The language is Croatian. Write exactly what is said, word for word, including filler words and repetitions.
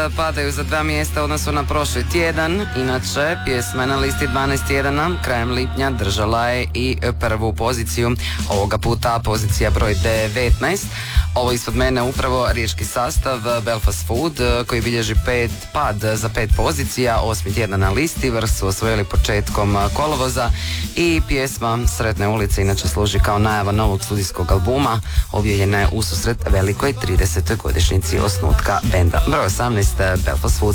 Padaju za dva mjesta u odnosu na prošli tjedan. Inače, pjesma je na listi dvanaest tjedana krajem lipnja držala je i prvu poziciju. Ovoga puta pozicija broj devetnaest. Ovo ispod mene upravo riječki sastav Belfast Food koji bilježi pet, pad za pet pozicija. Osmi tjedan na listi, vrh su osvojili početkom kolovoza i pjesma Sretne ulice inače služi kao najava novog studijskog albuma. Objavljena je ususret velikoj tridesetoj godišnjici osnutka benda. Broj osamnaest Belfast Food.